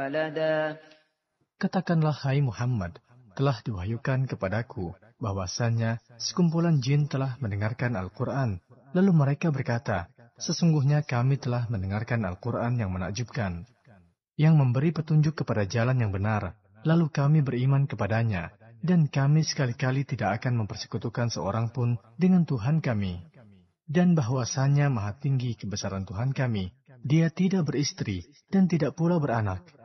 ولدا. Katakanlah, hai Muhammad, telah diwahyukan kepadaku bahwasanya sekumpulan jin telah mendengarkan Al-Quran. Lalu mereka berkata, sesungguhnya kami telah mendengarkan Al-Quran yang menakjubkan, yang memberi petunjuk kepada jalan yang benar. Lalu kami beriman kepadanya, dan kami sekali-kali tidak akan mempersekutukan seorang pun dengan Tuhan kami. Dan bahwasanya maha tinggi kebesaran Tuhan kami, Dia tidak beristri dan tidak pula beranak.